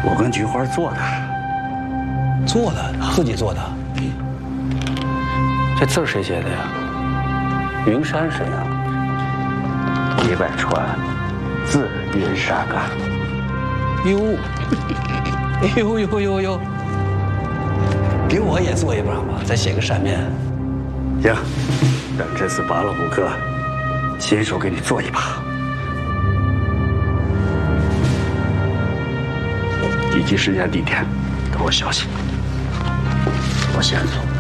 我跟菊花做的。 做的，自己做的。 这字谁写的呀？云山谁呀？李百川，字云山啊。 哟，哟，给我也做一把吧，再写个扇面。 行，等这次拔了虎科，亲手给你做一把。以及时间地点，等我消息。我先走。